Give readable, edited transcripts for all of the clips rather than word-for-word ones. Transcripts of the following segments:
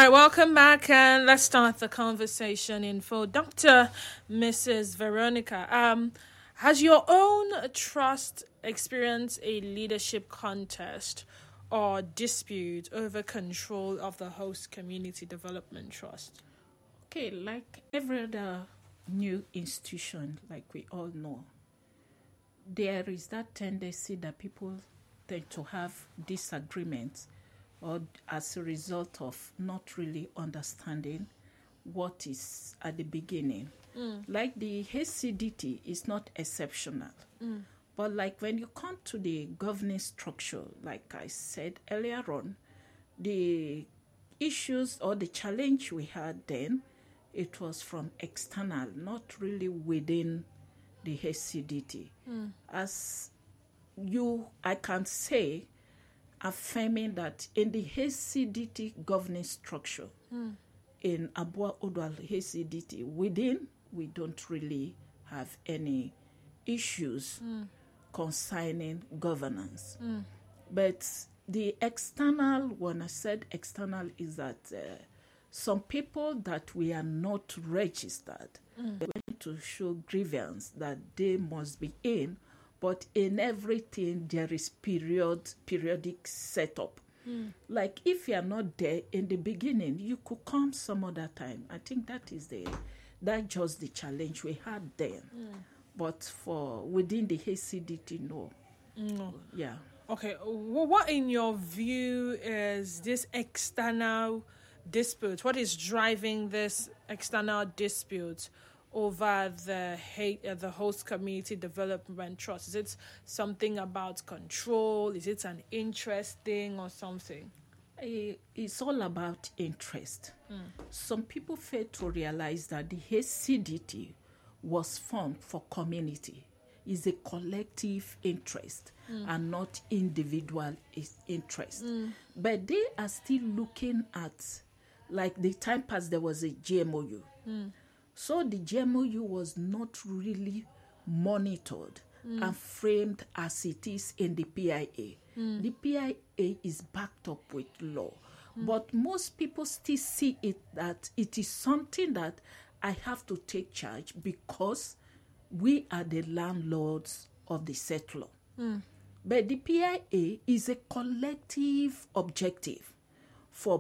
right, welcome back, and let's start the conversation. Dr. Mrs. Veronica, has your own trust experienced a leadership contest or dispute over control of the host community development trust? Okay, like every other new institution, like we all know, there is that tendency that people tend to have disagreements or as a result of not really understanding what is at the beginning. Like the HCDT is not exceptional. But like when you come to the governing structure, like I said earlier on, the issues or the challenge we had then, it was from external, not really within the HCDT. As I can say, affirming that in the HCDT governing structure, in Abua Odwal HCDT, within, we don't really have any issues concerning governance. But the external, when I said external, is that some people that we are not registered, they want to show grievance that they must be in, but in everything there is periodic setup. Like if you are not there in the beginning, you could come some other time. I think that's just the challenge we had then. But for within the HCDT, no. Yeah. Okay, what in your view is this external dispute? What is driving this external dispute over the host community development trust? Is it something about control? Is it an interest thing or something? It's all about interest. Some people fail to realize that the HCDT was formed for community. It's a collective interest and not individual interest. But they are still looking at, like the time past, there was a GMOU. So the GMOU was not really monitored and framed as it is in the PIA. The PIA is backed up with law. But most people still see it that it is something that I have to take charge because we are the landlords of the settler. But the PIA is a collective objective for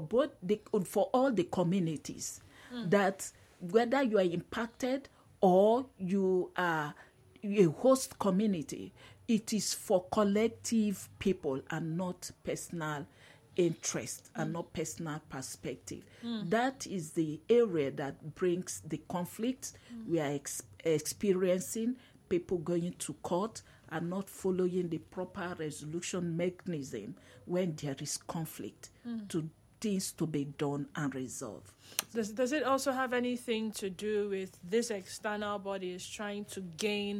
all the communities that whether you are impacted or you are a host community, it is for collective people and not personal interest and not personal perspective. That is the area that brings the conflict. We are experiencing people going to court and not following the proper resolution mechanism when there is conflict to things to be done and resolved. Does it also have anything to do with this external body is trying to gain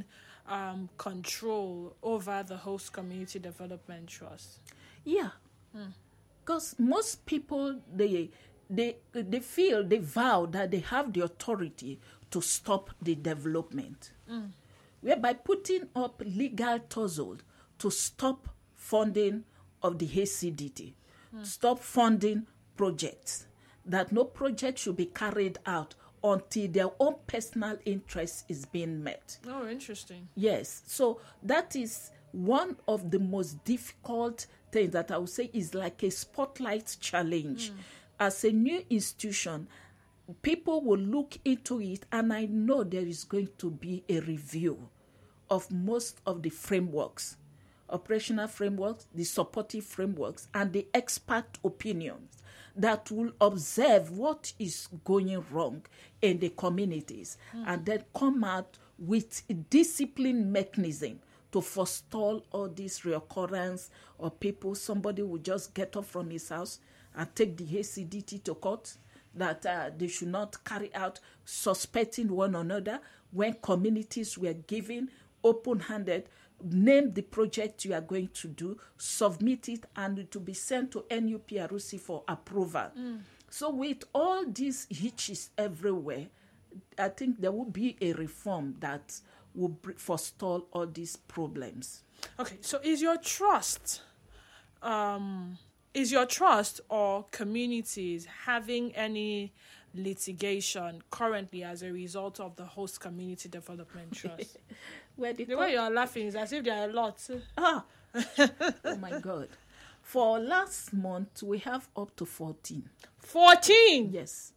control over the host community development trust? Yeah. Because most people, they feel, they vow that they have the authority to stop the development. Whereby putting up legal tussle to stop funding of the HCDT, stop funding projects, that no project should be carried out until their own personal interest is being met. Oh, interesting. Yes. So that is one of the most difficult things that I would say is like a spotlight challenge. As a new institution, people will look into it, and I know there is going to be a review of most of the frameworks, operational frameworks, the supportive frameworks, and the expert opinions that will observe what is going wrong in the communities and then come out with a discipline mechanism to forestall all this reoccurrence of somebody will just get up from his house and take the HCDT to court, that they should not carry out suspecting one another when communities were given open-handed, name the project you are going to do, submit it, and it will be sent to NUPRC for approval. So with all these hitches everywhere, I think there will be a reform that will forestall all these problems. Okay, so is your trust Is your trust or communities having any litigation currently as a result of the host community development trust? The way you are laughing is as if there are a lot. Oh my God. For last month, we have up to 14. 14? Yes.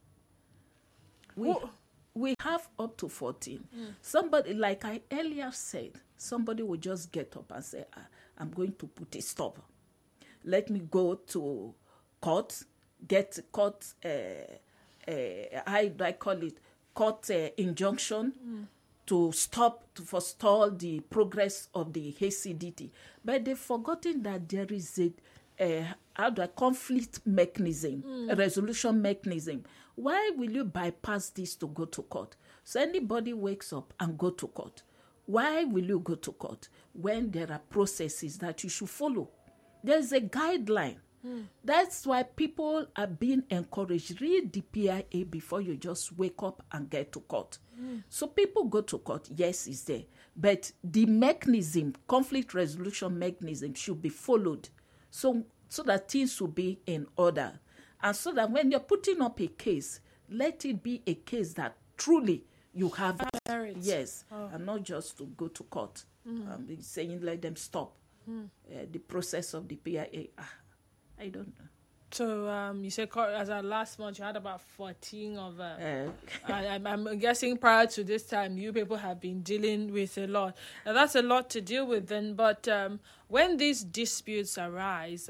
We have up to 14. Somebody, like I earlier said, somebody will just get up and say, I'm going to put a stop. Let me go to court, get court, I call it court injunction to forestall the progress of the HCDT. But they've forgotten that there is a conflict mechanism, a resolution mechanism. Why will you bypass this to go to court? So anybody wakes up and go to court. Why will you go to court when there are processes that you should follow? There's a guideline. That's why people are being encouraged. Read the PIA before you just wake up and get to court. So people go to court. Yes, it's there. But the mechanism, conflict resolution mechanism, should be followed so that things will be in order. And so that when you're putting up a case, let it be a case that truly you have merit. Yes, and not just to go to court. Saying let them stop the process of the PIA. I don't know. So you said as our last month you had about 14 of I'm guessing prior to this time you people have been dealing with a lot. Now, that's a lot to deal with then, but when these disputes arise,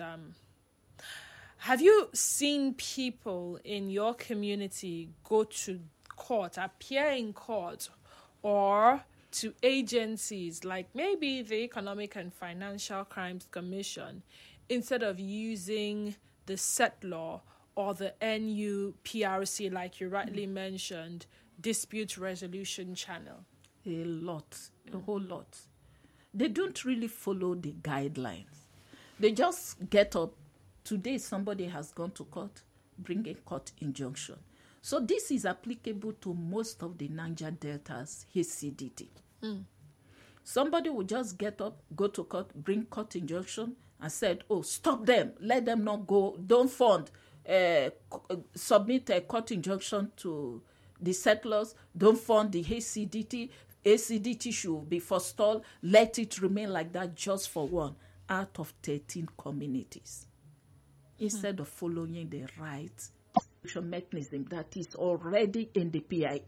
have you seen people in your community go to court, appear in court, or to agencies like maybe the Economic and Financial Crimes Commission instead of using the settler or the NUPRC, like you rightly mentioned, dispute resolution channel? A lot, a whole lot. They don't really follow the guidelines. They just get up. Today, somebody has gone to court, bring a court injunction. So this is applicable to most of the Niger Delta's HCDT. Somebody will just get up, go to court, bring court injunction, and said, stop them, let them not go, don't fund, submit a court injunction to the settlers, don't fund the HCDT, HCDT should be forestalled, let it remain like that just for one out of 13 communities. Instead of following the right mechanism that is already in the PIA.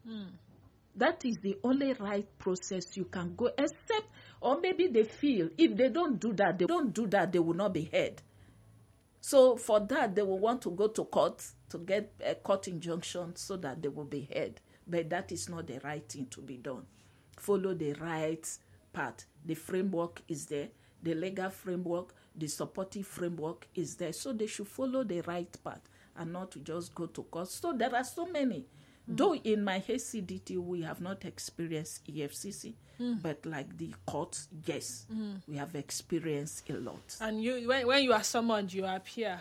That is the only right process you can go, except, or maybe they feel if they don't do that, they will not be heard. So for that, they will want to go to court to get a court injunction so that they will be heard. But that is not the right thing to be done. Follow the right path. The framework is there. The legal framework, the supportive framework is there. So they should follow the right path and not to just go to court. So there are so many. Though in my HCDT, we have not experienced EFCC, but like the courts, yes, we have experienced a lot. And you, when you are summoned, you appear?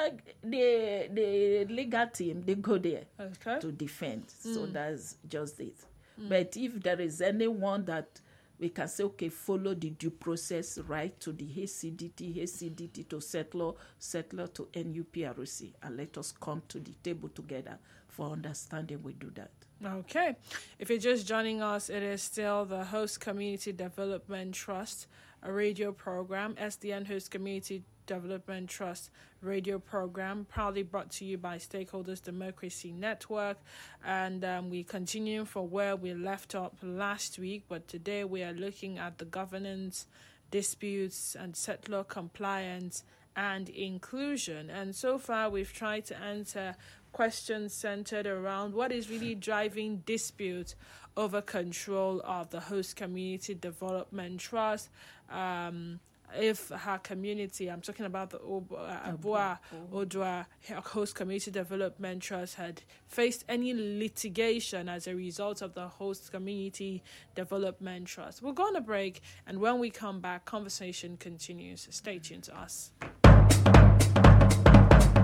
The legal team, they go there to defend. So that's just it. But if there is anyone that we can say, okay, follow the due process right to the HCDT to settler to NUPRC, and let us come to the table together for understanding. We do that. Okay. If you're just joining us, it is still the Host Community Development Trust, a radio program, SDN Host Community Development Trust radio program, proudly brought to you by Stakeholders Democracy Network. And we continue from where we left up last week, but today we are looking at the governance, disputes, and settler compliance and inclusion. And so far, we've tried to answer questions centered around what is really driving dispute over control of the Host Community Development Trust. If her community, I'm talking about the Abua Odwa Host Community Development Trust, had faced any litigation as a result of the Host Community Development Trust. We'll go on a break, and when we come back, conversation continues. Stay tuned to us.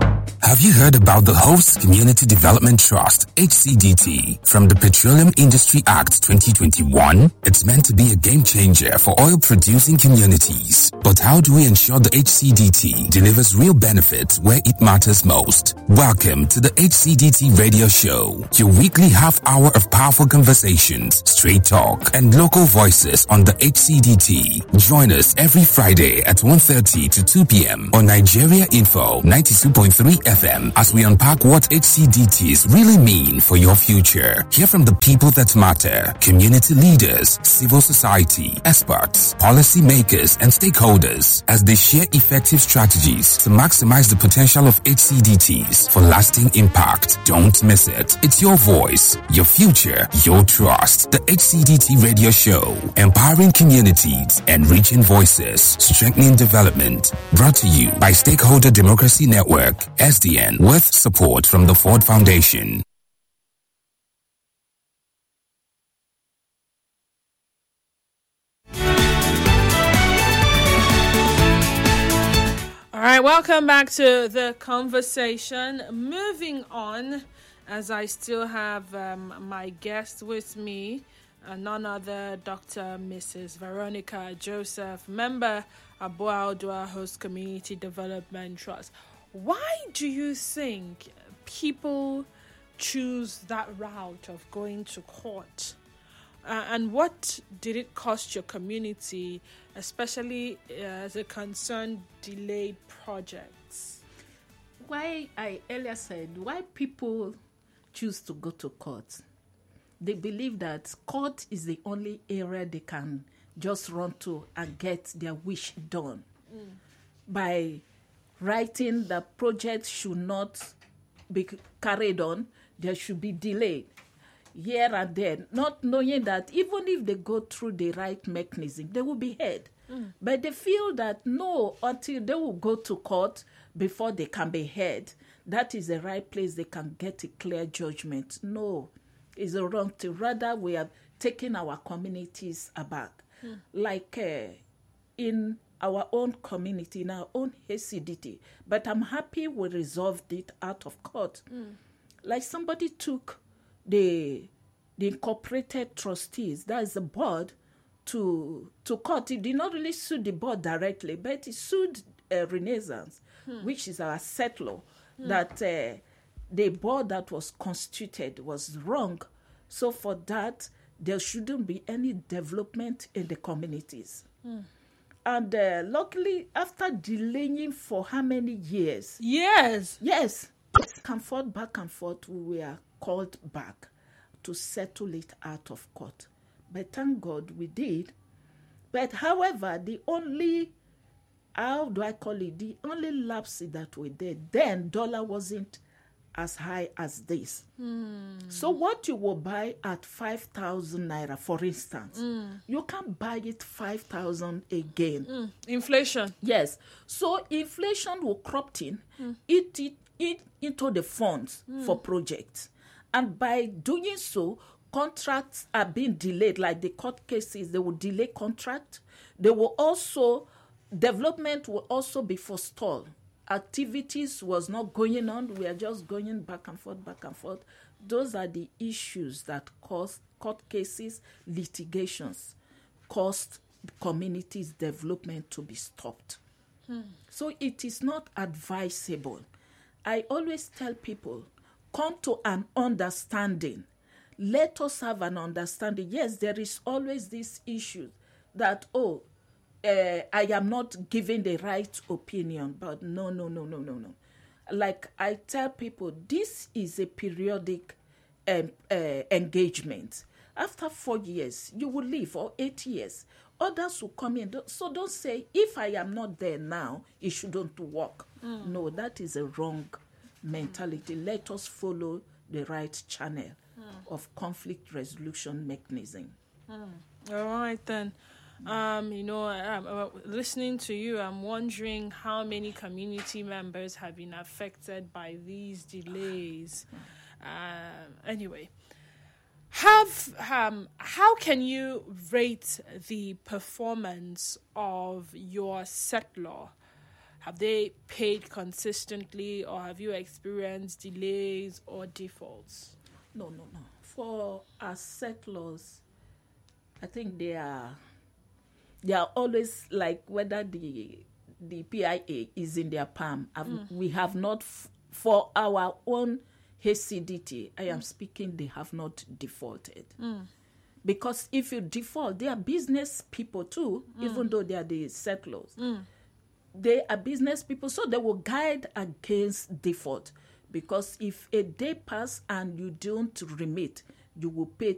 Have you heard about the Host Community Development Trust, HCDT, from the Petroleum Industry Act 2021? It's meant to be a game changer for oil-producing communities. But how do we ensure the HCDT delivers real benefits where it matters most? Welcome to the HCDT Radio Show, your weekly half-hour of powerful conversations, straight talk, and local voices on the HCDT. Join us every Friday at 1:30 to 2 p.m. on Nigeria Info 92.3 FM as we unpack what HCDTs really mean for your future. Hear from the people that matter, community leaders, civil society, experts, policy makers, and stakeholders as they share effective strategies to maximize the potential of HCDTs for lasting impact. Don't miss it. It's your voice, your future, your trust. The HCDT Radio Show, empowering communities and reaching voices, strengthening development. Brought to you by Stakeholder Democracy Network, SDN, with support from the Ford Foundation. All right, welcome back to the conversation. Moving on, as I still have my guest with me, none other Dr. Mrs. Veronica Joseph, member of Boa Host Community Development Trust. Why do you think people choose that route of going to court? And what did it cost your community, especially as it concerned delayed projects? Why I earlier said, why people choose to go to court? They believe that court is the only area they can just run to and get their wish done. By writing that project should not be carried on, there should be delayed here and there, not knowing that even if they go through the right mechanism, they will be heard. But they feel that no, until they will go to court before they can be heard, that is the right place they can get a clear judgment. No, it's a wrong thing. Rather, we are taking our communities aback. Like in our own community, in our own HCDT. But I'm happy we resolved it out of court. Like somebody took the incorporated trustees, that is the board, to court. He did not really sue the board directly, but he sued Renaissance, which is our settler, that the board that was constituted was wrong. So for that, there shouldn't be any development in the communities. And luckily, after delaying for how many years? Yes. Back and forth, we were called back to settle it out of court. But thank God we did. But however, the only lapse that we did, then dollar wasn't as high as this. So what you will buy at 5,000 naira, for instance, you can buy it 5,000 again. Inflation. Yes. So inflation will crop in, eat into the funds for projects. And by doing so, contracts are being delayed, like the court cases, they will delay contract. They will also, development will also be forestalled. Activities was not going on. We are just going back and forth. Those are the issues that cause court cases, litigations, caused communities' development to be stopped. So it is not advisable. I always tell people, come to an understanding. Let us have an understanding. Yes, there is always this issue that, I am not giving the right opinion, but no. Like I tell people, this is a periodic engagement. After 4 years, you will leave, or 8 years. Others will come in. So don't say, if I am not there now, it shouldn't work. No, that is a wrong mentality. Let us follow the right channel of conflict resolution mechanism. All right, then. Listening to you, I'm wondering how many community members have been affected by these delays. Anyway, how can you rate the performance of your settler? Have they paid consistently, or have you experienced delays or defaults? No. For our settlers, I think they are always like whether the PIA is in their palm. We have not, for our own HCDT, I am speaking, they have not defaulted. Because if you default, they are business people too, even though they are the settlers. They are business people, so they will guide against default. Because if a day passes and you don't remit, you will pay